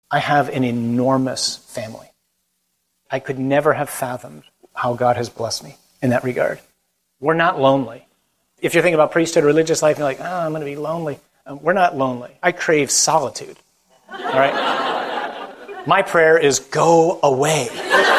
I have an enormous family. I could never have fathomed how God has blessed me in that regard. We're not lonely. If you're thinking about priesthood, religious life, and you're like, I'm going to be lonely. We're not lonely. I crave solitude. All right? My prayer is go away.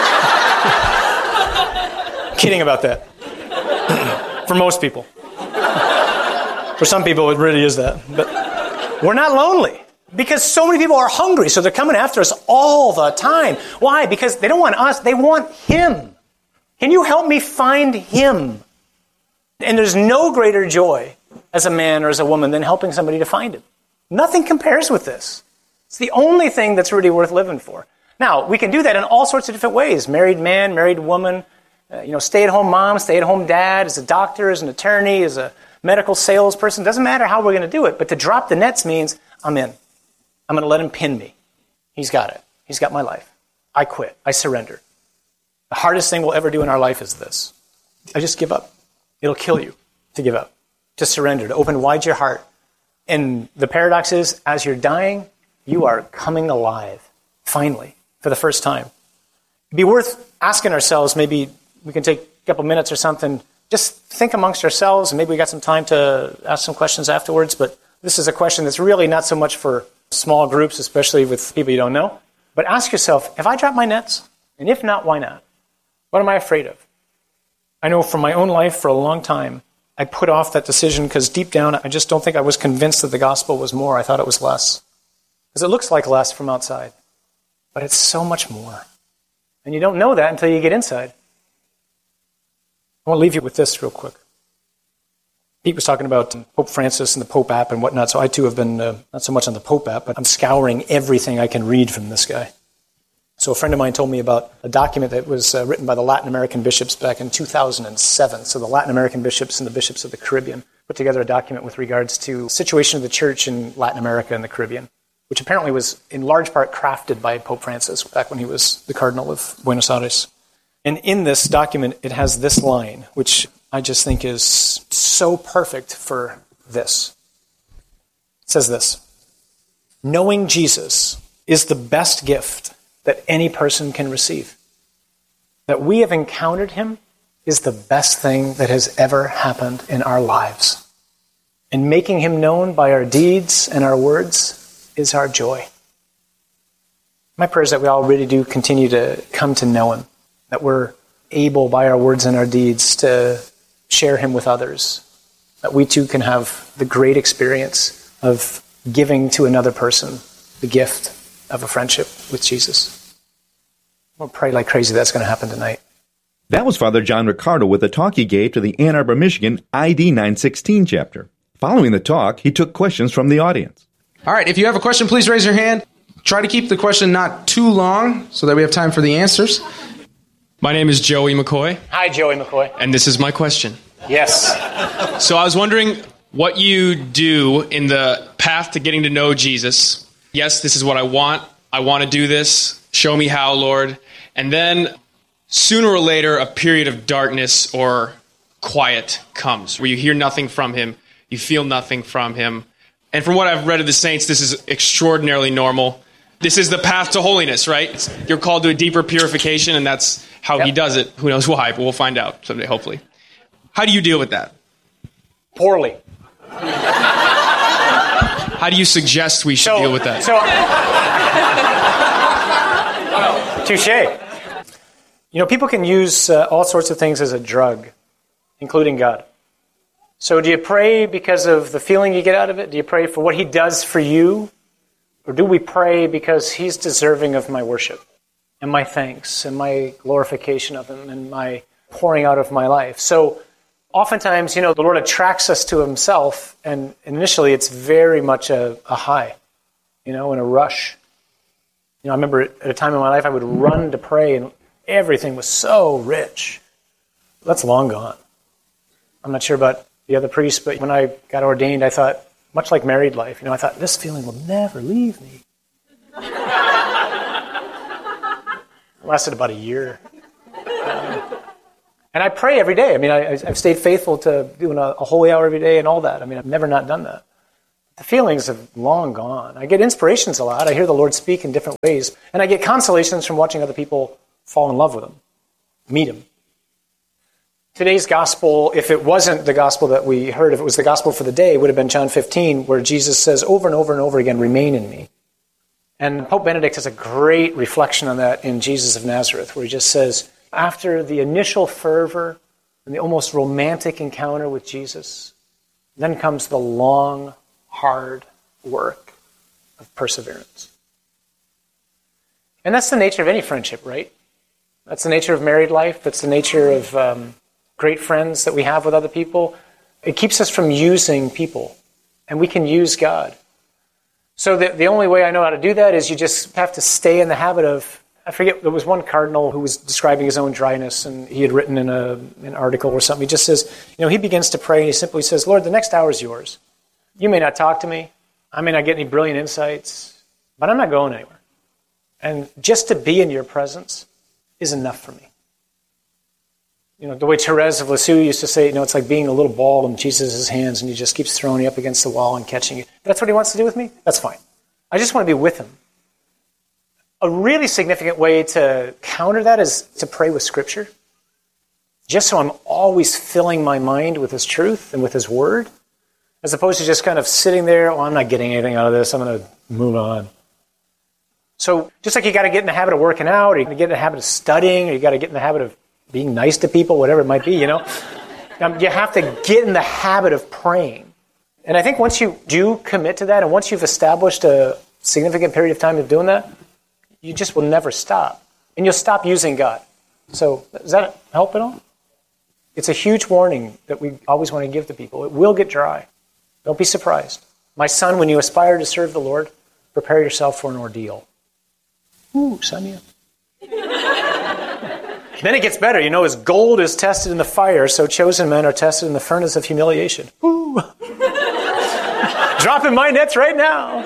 Kidding about that. For most people. For some people, it really is that. But we're not lonely. Because so many people are hungry, so they're coming after us all the time. Why? Because they don't want us, they want Him. Can you help me find Him? And there's no greater joy as a man or as a woman than helping somebody to find Him. Nothing compares with this. It's the only thing that's really worth living for. Now, we can do that in all sorts of different ways. Married man, married woman, stay-at-home mom, stay-at-home dad, as a doctor, as an attorney, as a medical salesperson. Doesn't matter how we're going to do it, but to drop the nets means I'm in. I'm going to let Him pin me. He's got it. He's got my life. I quit. I surrender. The hardest thing we'll ever do in our life is this. I just give up. It'll kill you to give up, to surrender, to open wide your heart. And the paradox is, as you're dying, you are coming alive, finally, for the first time. It'd be worth asking ourselves, maybe we can take a couple minutes or something, just think amongst ourselves, and maybe we got some time to ask some questions afterwards, but this is a question that's really not so much for small groups, especially with people you don't know. But ask yourself, have I dropped my nets? And if not, why not? What am I afraid of? I know from my own life for a long time, I put off that decision because deep down, I just don't think I was convinced that the gospel was more. I thought it was less. Because it looks like less from outside. But it's so much more. And you don't know that until you get inside. I want to leave you with this real quick. Pete was talking about Pope Francis and the Pope app and whatnot, so I too have been not so much on the Pope app, but I'm scouring everything I can read from this guy. So a friend of mine told me about a document that was written by the Latin American bishops back in 2007. So the Latin American bishops and the bishops of the Caribbean put together a document with regards to the situation of the church in Latin America and the Caribbean, which apparently was in large part crafted by Pope Francis back when he was the Cardinal of Buenos Aires. And in this document, it has this line, which I just think is so perfect for this. It says this: knowing Jesus is the best gift that any person can receive. That we have encountered Him is the best thing that has ever happened in our lives. And making Him known by our deeds and our words is our joy. My prayer is that we all really do continue to come to know Him, that we're able by our words and our deeds to share Him with others, that we too can have the great experience of giving to another person the gift of a friendship with Jesus. We'll pray like crazy that's going to happen tonight. That was Father John Riccardo with the talk he gave to the Ann Arbor, Michigan ID 916 chapter. Following the talk, he took questions from the audience. All right, if you have a question, please raise your hand. Try to keep the question not too long so that we have time for the answers. My name is Joey McCoy. Hi, Joey McCoy. And this is my question. Yes. So I was wondering what you do in the path to getting to know Jesus. Yes, this is what I want. I want to do this. Show me how, Lord. And then sooner or later, a period of darkness or quiet comes where you hear nothing from Him. You feel nothing from Him. And from what I've read of the saints, this is extraordinarily normal. This is the path to holiness, right? You're called to a deeper purification, and that's how He does it. Who knows why, but we'll find out someday, hopefully. How do you deal with that? Poorly. How do you suggest we should deal with that? Touché. People can use all sorts of things as a drug, including God. So do you pray because of the feeling you get out of it? Do you pray for what He does for you? Or do we pray because He's deserving of my worship and my thanks and my glorification of Him and my pouring out of my life? So oftentimes, the Lord attracts us to Himself, and initially it's very much a high, and a rush. I remember at a time in my life I would run to pray and everything was so rich. That's long gone. I'm not sure about the other priests, but when I got ordained, I thought, much like married life, I thought, this feeling will never leave me. It lasted about a year. And I pray every day. I've stayed faithful to doing a holy hour every day and all that. I've never not done that. The feelings have long gone. I get inspirations a lot. I hear the Lord speak in different ways. And I get consolations from watching other people fall in love with him, meet him. Today's gospel, if it wasn't the gospel that we heard, if it was the gospel for the day, it would have been John 15, where Jesus says over and over and over again, remain in me. And Pope Benedict has a great reflection on that in Jesus of Nazareth, where he just says, after the initial fervor and the almost romantic encounter with Jesus, then comes the long, hard work of perseverance. And that's the nature of any friendship, right? That's the nature of married life. That's the nature of great friends that we have with other people. It keeps us from using people, and we can use God. So the only way I know how to do that is you just have to stay in the habit of, I forget, there was one cardinal who was describing his own dryness, and he had written in an article or something, he just says, he begins to pray, and he simply says, Lord, the next hour is yours. You may not talk to me, I may not get any brilliant insights, but I'm not going anywhere. And just to be in your presence is enough for me. The way Therese of Lisieux used to say, it's like being a little ball in Jesus' hands, and he just keeps throwing you up against the wall and catching you. That's what he wants to do with me? That's fine. I just want to be with him. A really significant way to counter that is to pray with Scripture. Just so I'm always filling my mind with his truth and with his word, as opposed to just kind of sitting there, I'm not getting anything out of this, I'm going to move on. So just like you got to get in the habit of working out, or you got to get in the habit of studying, or you got to get in the habit of being nice to people, whatever it might be, you have to get in the habit of praying. And I think once you do commit to that, and once you've established a significant period of time of doing that, you just will never stop. And you'll stop using God. So does that help at all? It's a huge warning that we always want to give to people. It will get dry. Don't be surprised. My son, when you aspire to serve the Lord, prepare yourself for an ordeal. Ooh, Sonia. Then it gets better. As gold is tested in the fire, so chosen men are tested in the furnace of humiliation. Ooh. Dropping my nets right now.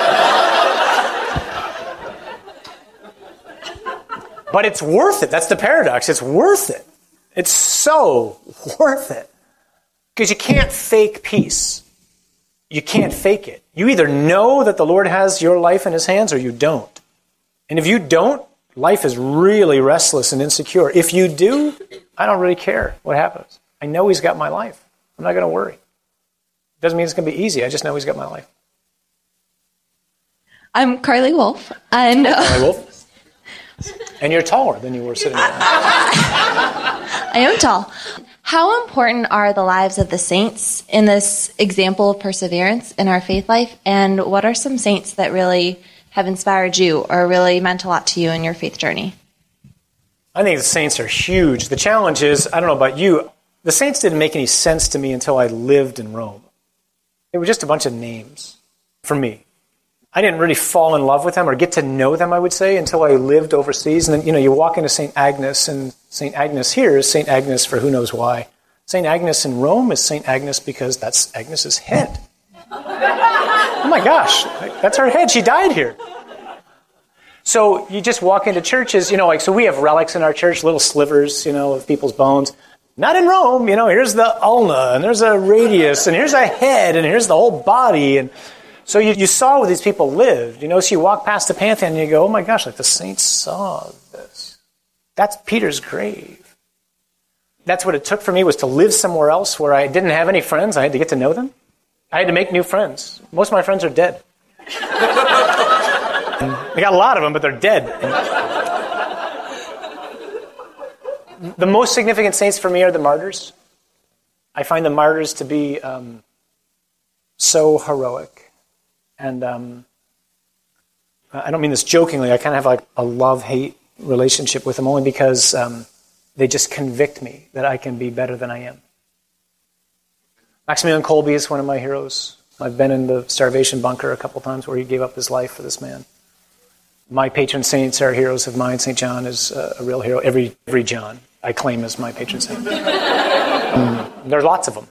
But it's worth it. That's the paradox. It's worth it. It's so worth it. Because you can't fake peace. You can't fake it. You either know that the Lord has your life in his hands or you don't. And if you don't, life is really restless and insecure. If you do, I don't really care what happens. I know he's got my life. I'm not going to worry. Doesn't mean it's going to be easy. I just know he's got my life. I'm Carly Wolf. And Carly Wolf. And you're taller than you were sitting there. I am tall. How important are the lives of the saints in this example of perseverance in our faith life? And what are some saints that really have inspired you or really meant a lot to you in your faith journey? I think the saints are huge. The challenge is, I don't know about you, the saints didn't make any sense to me until I lived in Rome. They were just a bunch of names for me. I didn't really fall in love with them or get to know them, I would say, until I lived overseas. And then, you walk into St. Agnes, and St. Agnes here is St. Agnes for who knows why. St. Agnes in Rome is St. Agnes because that's Agnes's head. Oh my gosh, that's her head. She died here. So you just walk into churches, so we have relics in our church, little slivers, of people's bones. Not in Rome, here's the ulna, and there's a radius, and here's a head, and here's the whole body. And so you saw where these people lived, so you walk past the Pantheon and you go, oh my gosh, like the saints saw this. That's Peter's grave. That's what it took for me, was to live somewhere else where I didn't have any friends. I had to get to know them. I had to make new friends. Most of my friends are dead. I got a lot of them, but they're dead. The most significant saints for me are the martyrs. I find the martyrs to be so heroic. And I don't mean this jokingly. I kind of have like a love-hate relationship with them only because they just convict me that I can be better than I am. Maximilian Kolbe is one of my heroes. I've been in the starvation bunker a couple times where he gave up his life for this man. My patron saints are heroes of mine. St. John is a real hero. Every John I claim as my patron saint. There's lots of them.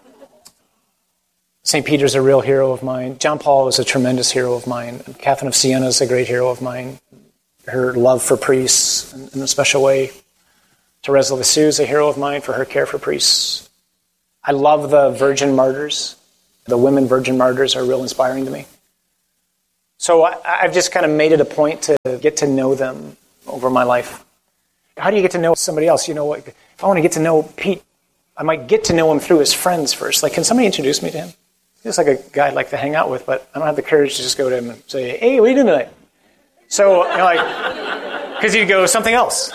St. Peter's a real hero of mine. John Paul is a tremendous hero of mine. Catherine of Siena is a great hero of mine. Her love for priests in a special way. Therese of Lisieux is a hero of mine for her care for priests. I love the virgin martyrs. The women virgin martyrs are real inspiring to me. So I've just kind of made it a point to get to know them over my life. How do you get to know somebody else? You know what? If I want to get to know Pete, I might get to know him through his friends first. Like, can somebody introduce me to him? He's like a guy I'd like to hang out with, but I don't have the courage to just go to him and say, hey, what are you doing tonight? So, because he'd go, something else.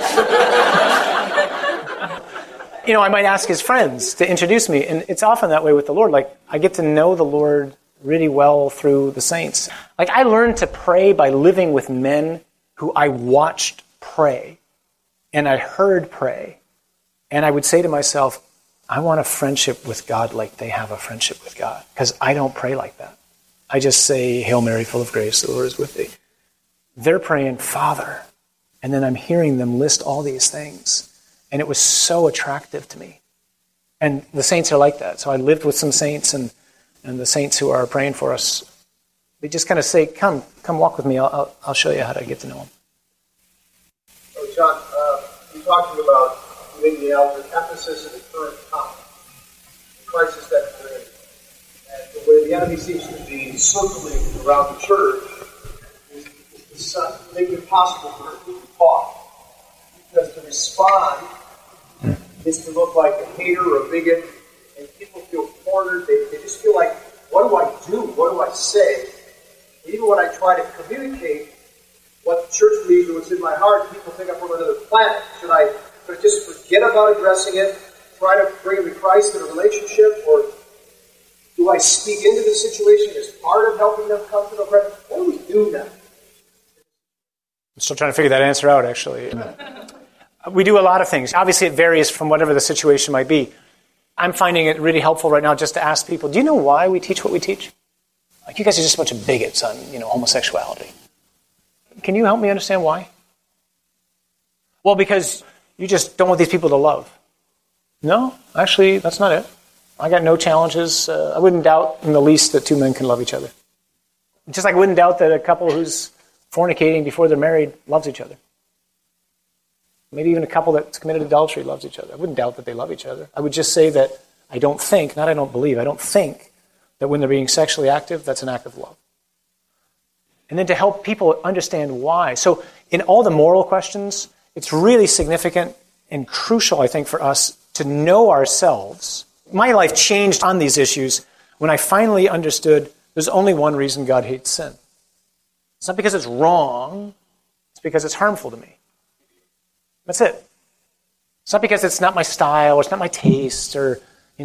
I might ask his friends to introduce me, and it's often that way with the Lord. Like, I get to know the Lord really well through the saints. Like, I learned to pray by living with men who I watched pray, and I heard pray, and I would say to myself, I want a friendship with God like they have a friendship with God, because I don't pray like that. I just say, Hail Mary, full of grace, the Lord is with thee. They're praying, Father, and then I'm hearing them list all these things, and it was so attractive to me. And the saints are like that. So I lived with some saints, and the saints who are praying for us, they just kind of say, come walk with me, I'll show you how to get to know him. So John, you're talking about the emphasis of the current time, the crisis that we're in, and the way the enemy seems to be circling around the church is to make it possible for it to be taught. Because to respond is to look like a hater or a bigot, and people feel cornered. They just feel like, what do I do? What do I say? And even when I try to communicate what the church believes or what's in my heart, people think I'm from another planet. Should I just forget about addressing it, try to bring them to Christ in a relationship, or do I speak into the situation as part of helping them come to know Christ? What do we do now? I'm still trying to figure that answer out, actually. We do a lot of things. Obviously, it varies from whatever the situation might be. I'm finding it really helpful right now just to ask people, do you know why we teach what we teach? Like, you guys are just a bunch of bigots on, homosexuality. Can you help me understand why? Well, because you just don't want these people to love. No, actually, that's not it. I got no challenges. I wouldn't doubt in the least that two men can love each other. Just like I wouldn't doubt that a couple who's fornicating before they're married loves each other. Maybe even a couple that's committed adultery loves each other. I wouldn't doubt that they love each other. I would just say that I don't think that when they're being sexually active, that's an act of love. And then to help people understand why. So in all the moral questions, it's really significant and crucial, I think, for us to know ourselves. My life changed on these issues when I finally understood there's only one reason God hates sin. It's not because it's wrong, it's because it's harmful to me. That's it. It's not because it's not my style, or it's not my taste, or,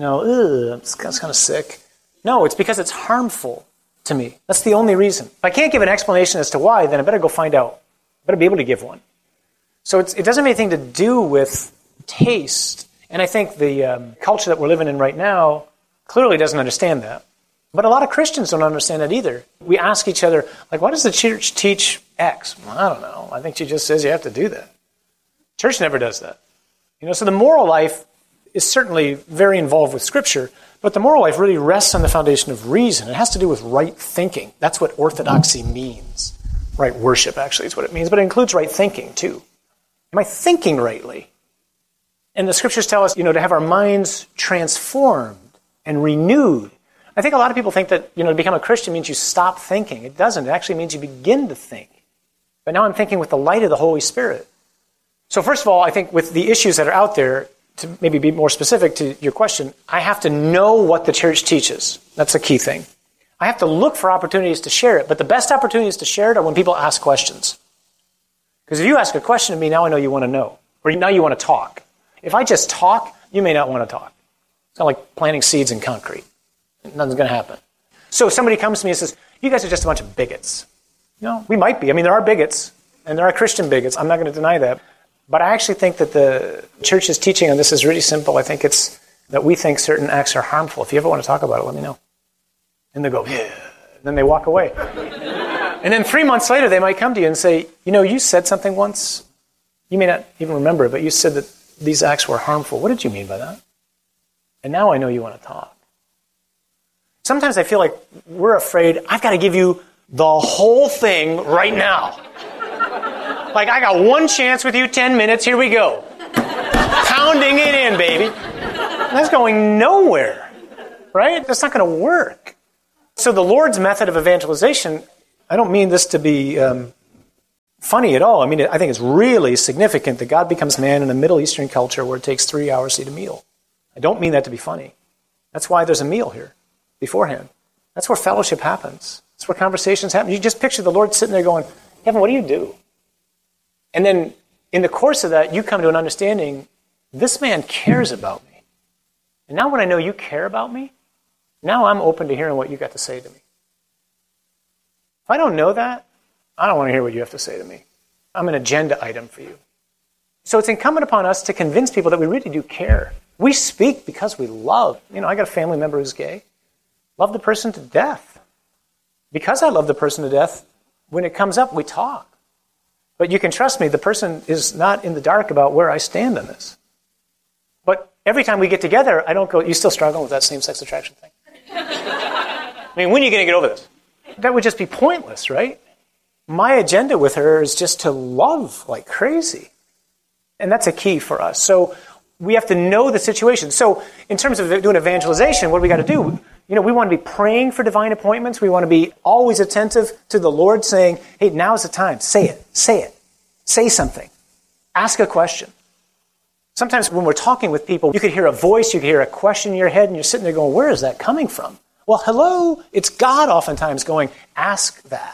it's kind of sick. No, it's because it's harmful to me. That's the only reason. If I can't give an explanation as to why, then I better go find out. I better be able to give one. So it doesn't have anything to do with taste. And I think the culture that we're living in right now clearly doesn't understand that. But a lot of Christians don't understand that either. We ask each other, like, why does the church teach X? Well, I don't know. I think she just says you have to do that. Church never does that. So the moral life is certainly very involved with Scripture, but the moral life really rests on the foundation of reason. It has to do with right thinking. That's what orthodoxy means. Right worship, actually, is what it means, but it includes right thinking, too. Am I thinking rightly? And the Scriptures tell us, to have our minds transformed and renewed. I think a lot of people think that, to become a Christian means you stop thinking. It doesn't. It actually means you begin to think. But now I'm thinking with the light of the Holy Spirit. So first of all, I think with the issues that are out there, to maybe be more specific to your question, I have to know what the church teaches. That's a key thing. I have to look for opportunities to share it, but the best opportunities to share it are when people ask questions. Because if you ask a question to me, now I know you want to know, or now you want to talk. If I just talk, you may not want to talk. It's kind of like planting seeds in concrete. Nothing's going to happen. So if somebody comes to me and says, you guys are just a bunch of bigots. We might be. There are bigots, and there are Christian bigots. I'm not going to deny that. But I actually think that the church's teaching on this is really simple. I think it's that we think certain acts are harmful. If you ever want to talk about it, let me know. And they go, yeah. And then they walk away. And then 3 months later, they might come to you and say, you said something once. You may not even remember it, but you said that these acts were harmful. What did you mean by that? And now I know you want to talk. Sometimes I feel like we're afraid, I've got to give you the whole thing right now. Like, I got one chance with you, 10 minutes, here we go. Pounding it in, baby. And that's going nowhere. right? That's not going to work. So the Lord's method of evangelization, I don't mean this to be funny at all. I mean, I think it's really significant that God becomes man in a Middle Eastern culture where it takes 3 hours to eat a meal. I don't mean that to be funny. That's why there's a meal here beforehand. That's where fellowship happens. That's where conversations happen. You just picture the Lord sitting there going, Kevin, what do you do? And then in the course of that, you come to an understanding, this man cares about me. And now when I know you care about me, now I'm open to hearing what you got to say to me. If I don't know that, I don't want to hear what you have to say to me. I'm an agenda item for you. So it's incumbent upon us to convince people that we really do care. We speak because we love. I got a family member who's gay. Love the person to death. Because I love the person to death, when it comes up, we talk. But you can trust me, the person is not in the dark about where I stand on this. But every time we get together, I don't go, you still struggling with that same-sex attraction thing? I mean, when are you going to get over this? That would just be pointless, right? My agenda with her is just to love like crazy. And that's a key for us. So we have to know the situation. So in terms of doing evangelization, what do we got to do? We want to be praying for divine appointments. We want to be always attentive to the Lord saying, hey, now's the time. Say it. Say it. Say something. Ask a question. Sometimes when we're talking with people, you could hear a voice, you could hear a question in your head, and you're sitting there going, where is that coming from? Well, hello, it's God oftentimes going, ask that.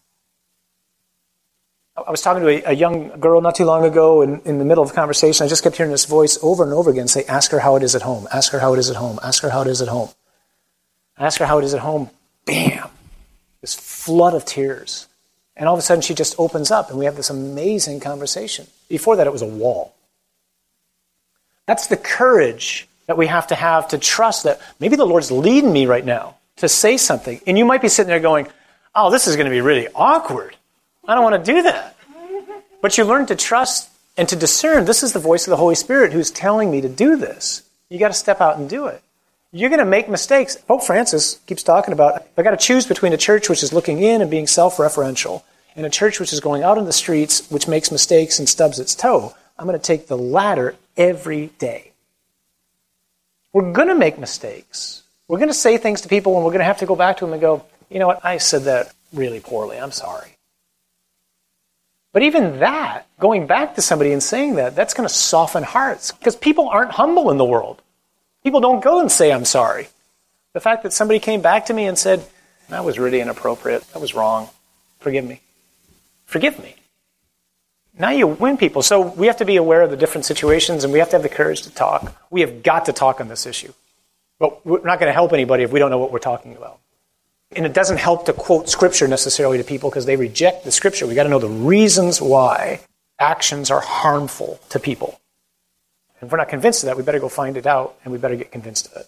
I was talking to a young girl not too long ago, and in the middle of a conversation, I just kept hearing this voice over and over again say, ask her how it is at home, ask her how it is at home, ask her how it is at home. Ask her how it is at home, bam, this flood of tears. And all of a sudden she just opens up, and we have this amazing conversation. Before that, it was a wall. That's the courage that we have to trust that maybe the Lord's leading me right now to say something. And you might be sitting there going, oh, this is going to be really awkward. I don't want to do that. But you learn to trust and to discern, this is the voice of the Holy Spirit who's telling me to do this. You got to step out and do it. You're going to make mistakes. Pope Francis keeps talking about, I've got to choose between a church which is looking in and being self-referential and a church which is going out in the streets, which makes mistakes and stubs its toe. I'm going to take the latter every day. We're going to make mistakes. We're going to say things to people and we're going to have to go back to them and go, you know what, I said that really poorly. I'm sorry. But even that, going back to somebody and saying that, that's going to soften hearts. Because people aren't humble in the world. People don't go and say, I'm sorry. The fact that somebody came back to me and said, that was really inappropriate. That was wrong. Forgive me. Forgive me. Now you win people. So we have to be aware of the different situations and we have to have the courage to talk. We have got to talk on this issue. But we're not going to help anybody if we don't know what we're talking about. And it doesn't help to quote Scripture necessarily to people because they reject the Scripture. We've got to know the reasons why actions are harmful to people. And if we're not convinced of that, we better go find it out and we better get convinced of it.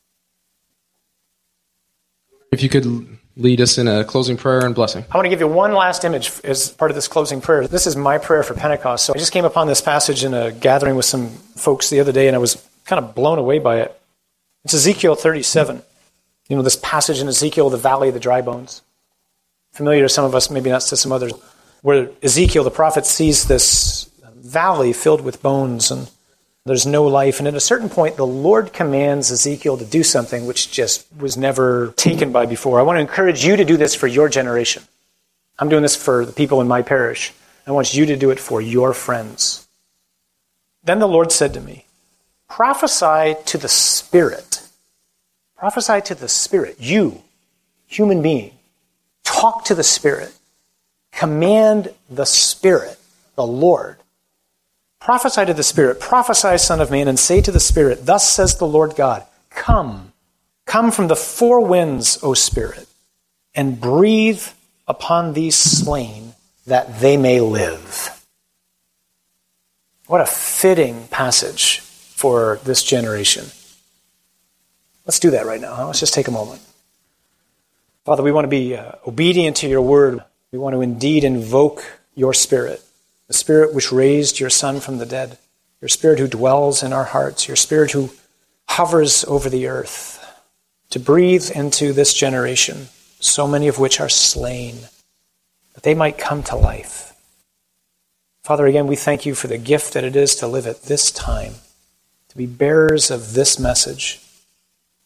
If you could lead us in a closing prayer and blessing. I want to give you one last image as part of this closing prayer. This is my prayer for Pentecost. So I just came upon this passage in a gathering with some folks the other day and I was kind of blown away by it. It's Ezekiel 37. You know, this passage in Ezekiel, the valley of the dry bones. Familiar to some of us, maybe not to some others, where Ezekiel, the prophet, sees this valley filled with bones and there's no life. And at a certain point, the Lord commands Ezekiel to do something which just was never taken by before. I want to encourage you to do this for your generation. I'm doing this for the people in my parish. I want you to do it for your friends. Then the Lord said to me, prophesy to the Spirit. Prophesy to the Spirit. You, human being, talk to the Spirit. Command the Spirit, the Lord. Prophesy to the Spirit. Prophesy, Son of Man, and say to the Spirit, thus says the Lord God, come. Come from the four winds, O Spirit, and breathe upon these slain that they may live. What a fitting passage for this generation. Let's do that right now. Huh? Let's just take a moment. Father, we want to be obedient to your word. We want to indeed invoke your Spirit, the Spirit which raised your Son from the dead, your Spirit who dwells in our hearts, your Spirit who hovers over the earth, to breathe into this generation, so many of which are slain, that they might come to life. Father, again, we thank you for the gift that it is to live at this time, to be bearers of this message,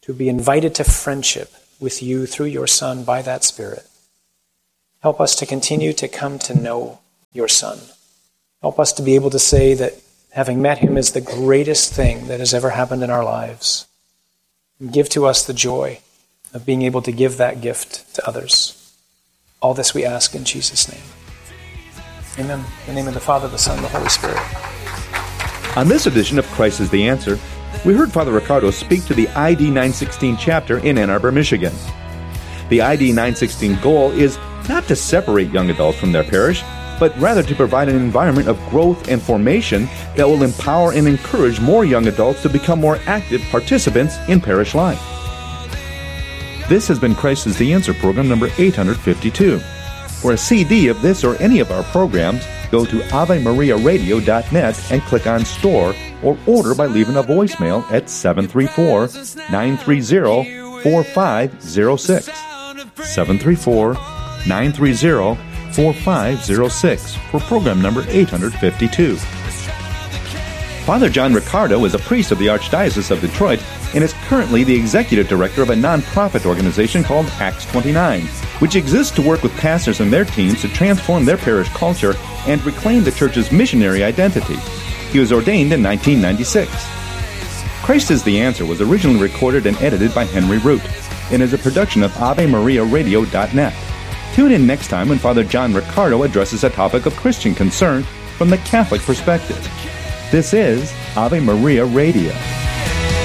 to be invited to friendship with you through your Son by that Spirit. Help us to continue to come to know your Son. Help us to be able to say that having met him is the greatest thing that has ever happened in our lives. And give to us the joy of being able to give that gift to others. All this we ask in Jesus' name. Amen. In the name of the Father, the Son, and the Holy Spirit. On this edition of Christ is the Answer, we heard Father Riccardo speak to the ID 916 chapter in Ann Arbor, Michigan. The ID 916 goal is not to separate young adults from their parish, but rather to provide an environment of growth and formation that will empower and encourage more young adults to become more active participants in parish life. This has been Christ is the Answer program number 852. For a CD of this or any of our programs, go to AveMariaRadio.net and click on Store, or order by leaving a voicemail at 734-930-4506. 734-930-4506 for program number 852. Father John Riccardo is a priest of the Archdiocese of Detroit and is currently the executive director of a nonprofit organization called Acts 29, which exists to work with pastors and their teams to transform their parish culture and reclaim the church's missionary identity. He was ordained in 1996. Christ is the Answer was originally recorded and edited by Henry Root and is a production of AveMariaRadio.net. Tune in next time when Father John Riccardo addresses a topic of Christian concern from the Catholic perspective. This is Ave Maria Radio.